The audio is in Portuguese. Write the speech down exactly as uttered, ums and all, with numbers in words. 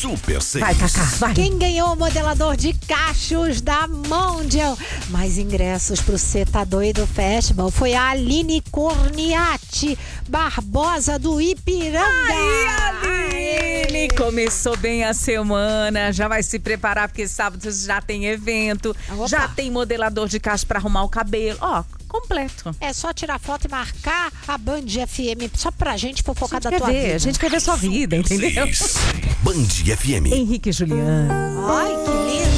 Super seis. Vai, Cacá, vai. Quem ganhou o modelador de cachos da Mondial? Mais ingressos pro Cê Tá Doido Festival foi a Aline Corniati Barbosa do Ipiranga. Aí, Aline, começou bem a semana, já vai se preparar porque sábado já tem evento, Opa. já tem modelador de cacho pra arrumar o cabelo, ó, completo. É só tirar foto e marcar a Band F M só pra gente fofocar da Quer tua ver, vida. a gente quer ver sua vida, entendeu? Band F M. Henrique e Juliano. Ai, que lindo.